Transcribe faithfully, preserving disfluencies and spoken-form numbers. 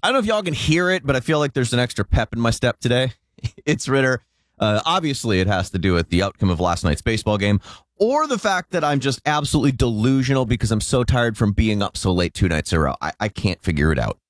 I don't know if y'all can hear it, but I feel like there's an extra pep in my step today. It's Ritter. Uh, obviously, it has to do with the outcome of last night's baseball game or the fact that I'm just absolutely delusional because I'm so tired from being up so late two nights in a row. I, I can't figure it out.